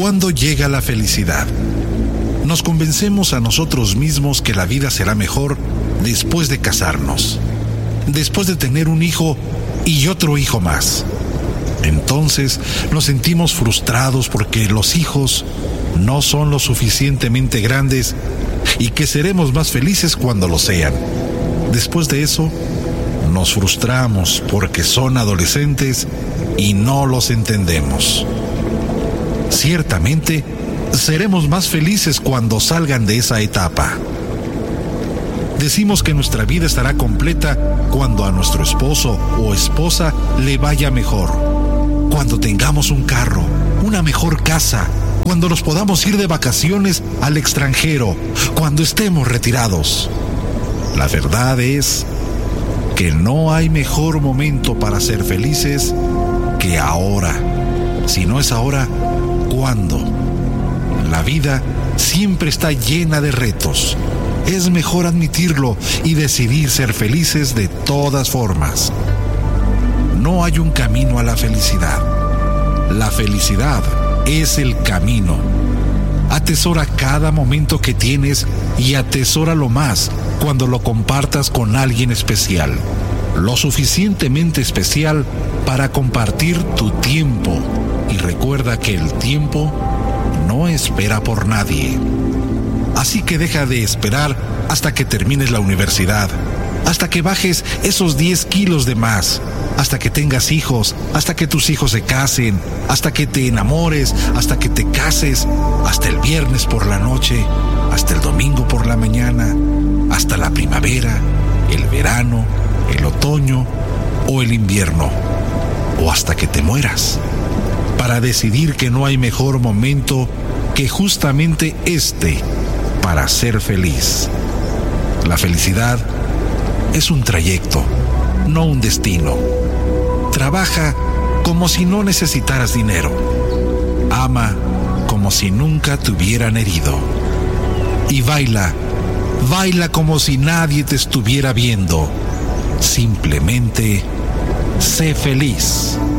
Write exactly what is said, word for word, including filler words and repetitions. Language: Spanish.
¿Cuándo llega la felicidad? Nos convencemos a nosotros mismos que la vida será mejor después de casarnos, después de tener un hijo y otro hijo más. Entonces nos sentimos frustrados porque los hijos no son lo suficientemente grandes y que seremos más felices cuando lo sean. Después de eso, nos frustramos porque son adolescentes y no los entendemos. Ciertamente, seremos más felices cuando salgan de esa etapa. Decimos que nuestra vida estará completa cuando a nuestro esposo o esposa le vaya mejor, cuando tengamos un carro, una mejor casa, cuando nos podamos ir de vacaciones al extranjero, cuando estemos retirados. La verdad es que no hay mejor momento para ser felices que ahora. Si no es ahora, ¿cuándo? La vida siempre está llena de retos. Es mejor admitirlo y decidir ser felices de todas formas. No hay un camino a la felicidad. La felicidad es el camino. Atesora cada momento que tienes y atesóralo más cuando lo compartas con alguien especial. Lo suficientemente especial para compartir tu tiempo. Y recuerda que el tiempo no espera por nadie. Así que deja de esperar hasta que termines la universidad, hasta que bajes esos diez kilos de más, hasta que tengas hijos, hasta que tus hijos se casen, hasta que te enamores, hasta que te cases, hasta el viernes por la noche, hasta el domingo por la mañana, hasta la primavera, el verano, el otoño o el invierno, o hasta que te mueras, para decidir que no hay mejor momento que justamente este para ser feliz. La felicidad es un trayecto, no un destino. Trabaja como si no necesitaras dinero. Ama como si nunca te hubieran herido. Y baila, baila como si nadie te estuviera viendo. Simplemente sé feliz.